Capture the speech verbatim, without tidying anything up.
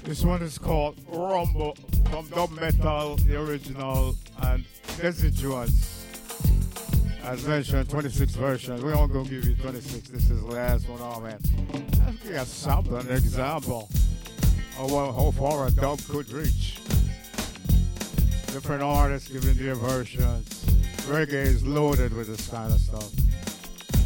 This one is called Rumble from Dub Metal, the original, and Deciduous. As mentioned, twenty-six version. We're not going to give you twenty-six. This is the last one. Oh, man. Let's give you a sample, an example of what, how far a dub could reach. Different artists giving their versions. Reggae is loaded with this kind of stuff.